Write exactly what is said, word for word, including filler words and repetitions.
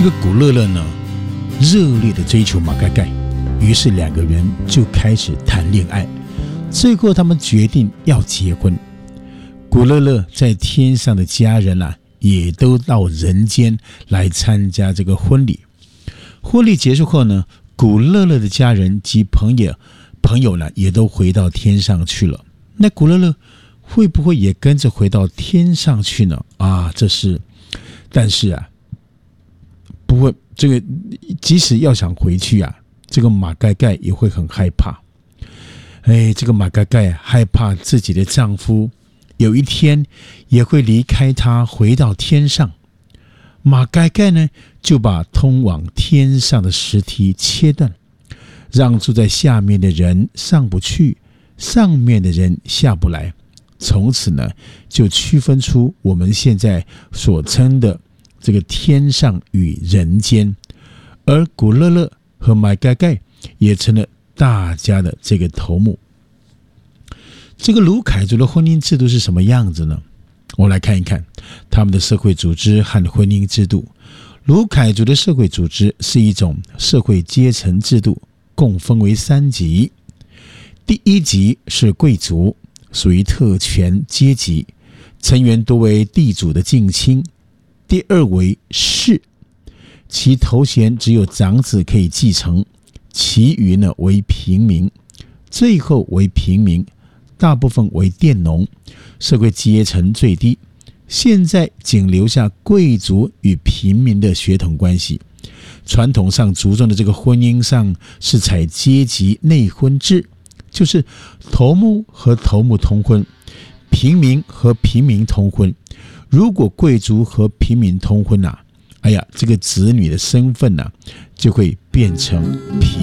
个古乐乐呢，热烈的追求马盖盖，于是两个人就开始谈恋爱，最后他们决定要结婚。古乐乐在天上的家人啊，也都到人间来参加这个婚礼。婚礼结束后呢，古乐乐的家人及朋友朋友呢，也都回到天上去了。那古乐乐会不会也跟着回到天上去呢？啊，这是，但是啊，不会，这个即使要想回去啊，这个马盖盖也会很害怕。哎，这个马盖盖害怕自己的丈夫有一天也会离开她，回到天上。马盖盖呢，就把通往天上的石梯切断，让住在下面的人上不去，上面的人下不来。从此呢，就区分出我们现在所称的这个天上与人间，而古乐乐和马盖盖也成了大家的这个头目。这个卢凯族的婚姻制度是什么样子呢？我来看一看他们的社会组织和婚姻制度。卢凯族的社会组织是一种社会阶层制度，共分为三级。第一级是贵族，属于特权阶级，成员多为地主的近亲。第二为士，其头衔只有长子可以继承，其余呢为平民。最后为平民，大部分为佃农，社会阶层最低。现在仅留下贵族与平民的血统关系。传统上注重的这个婚姻上是采阶级内婚制，就是头目和头目通婚，平民和平民通婚。如果贵族和平民通婚啊，哎呀，这个子女的身份啊，就会变成平